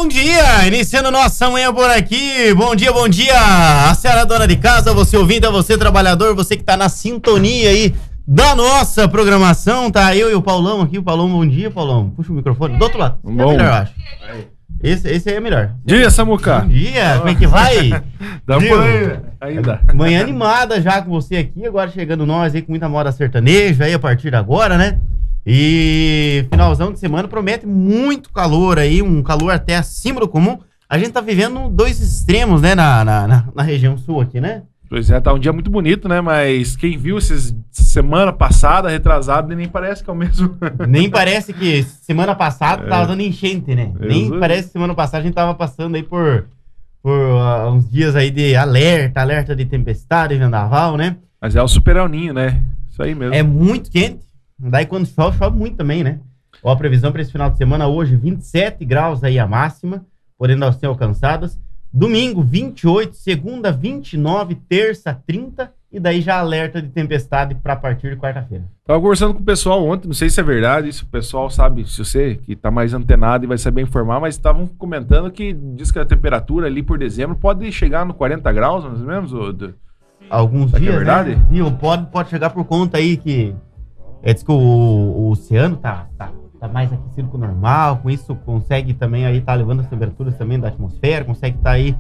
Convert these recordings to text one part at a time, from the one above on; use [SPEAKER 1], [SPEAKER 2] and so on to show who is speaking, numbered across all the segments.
[SPEAKER 1] bom dia! Iniciando nossa manhã por aqui. Bom dia, bom dia! A senhora dona de casa, você ouvinte, você trabalhador, você que tá na sintonia aí da nossa programação, tá? Eu e o Paulão aqui. O Paulão, bom dia, Paulão. Puxa o microfone. Do outro lado.
[SPEAKER 2] Bom.
[SPEAKER 1] É melhor, eu acho. Esse aí é melhor.
[SPEAKER 2] Dia, Samuca.
[SPEAKER 1] Bom dia, como é que vai?
[SPEAKER 2] Dá ainda.
[SPEAKER 1] Manhã animada já com você aqui, agora chegando nós aí com muita moda sertaneja aí a partir de agora, né? E finalzão de semana promete muito calor aí, um calor até acima do comum. A gente tá vivendo dois extremos, né, na região sul aqui, né?
[SPEAKER 2] Pois é, tá um dia muito bonito, né? Mas quem viu semana passada, retrasado, nem parece que é o mesmo.
[SPEAKER 1] Nem parece que semana passada tava dando enchente, né? Nem
[SPEAKER 2] Exato.
[SPEAKER 1] parece que semana passada a gente tava passando aí por uns dias aí de alerta de tempestade, vendaval, né?
[SPEAKER 2] Mas é o Super El Ninho, né? Isso aí mesmo.
[SPEAKER 1] É muito quente. Daí quando chove muito também, né? Ó, a previsão para esse final de semana hoje, 27 graus aí a máxima, podendo ser alcançadas. Domingo, 28, segunda, 29, terça, 30, e daí já alerta de tempestade para partir de quarta-feira.
[SPEAKER 2] Tava conversando com o pessoal ontem, não sei se é verdade, se o pessoal sabe, se você que tá mais antenado e vai saber informar, mas estavam comentando que diz que a temperatura ali por dezembro pode chegar no 40 graus, mais ou menos,
[SPEAKER 1] Alguns
[SPEAKER 2] Será que
[SPEAKER 1] dias,
[SPEAKER 2] é verdade?
[SPEAKER 1] né? Viu? Pode chegar por conta aí que diz que o oceano tá mais aquecido que o normal, com isso consegue também aí tá levando as temperaturas também da atmosfera, consegue tá aí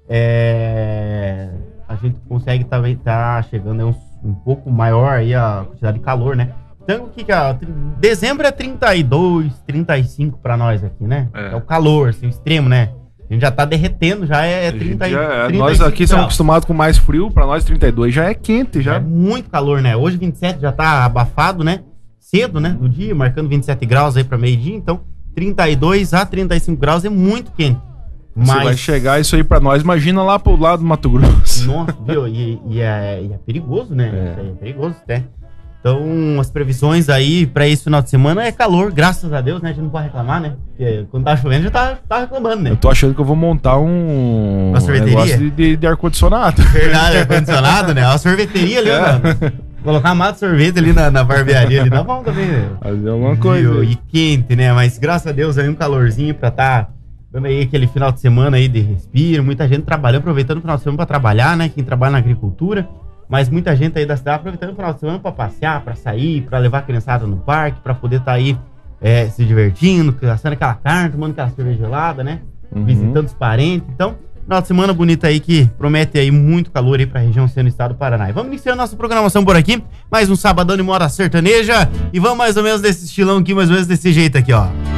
[SPEAKER 1] a gente consegue também tá chegando aí um pouco maior aí a quantidade de calor, né? Então, dezembro é 32, 35 pra nós aqui, né? É o calor, assim, o extremo, né? A gente já tá derretendo, já é 30,
[SPEAKER 2] nós aqui somos acostumados com mais frio, pra nós 32 já é quente, já.
[SPEAKER 1] É muito calor, né? Hoje 27 já tá abafado, né? Cedo, né? Do dia, marcando 27 graus aí pra meio-dia, então 32 a 35 graus é muito quente.
[SPEAKER 2] Mas se vai chegar isso aí pra nós, imagina lá pro lado do Mato Grosso.
[SPEAKER 1] Nossa, viu? E é perigoso, né? É perigoso, né? Então, as previsões aí pra esse final de semana é calor, graças a Deus, né? A gente não pode reclamar, né? Porque quando tá chovendo já tá reclamando, né?
[SPEAKER 2] Eu tô achando que eu vou montar uma
[SPEAKER 1] sorveteria?
[SPEAKER 2] negócio de ar-condicionado.
[SPEAKER 1] Verdade, ar-condicionado, né? Uma sorveteria ali, né? Colocar uma mata de sorvete ali na barbearia ali, dá bom também, né?
[SPEAKER 2] Fazer alguma coisa.
[SPEAKER 1] E quente, né? Mas graças a Deus aí um calorzinho pra tá dando aí aquele final de semana aí de respiro. Muita gente trabalhando, aproveitando o final de semana pra trabalhar, né? Quem trabalha na agricultura. Mas muita gente aí da cidade aproveitando o final de semana pra passear, pra sair, pra levar a criançada no parque, pra poder tá aí se divertindo, assando aquela carne, tomando aquela cerveja gelada, né? Visitando os parentes. Então, final de semana bonita aí que promete aí muito calor aí pra região centro do estado do Paraná. E vamos iniciar nossa programação por aqui. Mais um sabadão de moda sertaneja. E vamos mais ou menos desse estilão aqui, mais ou menos desse jeito aqui, ó.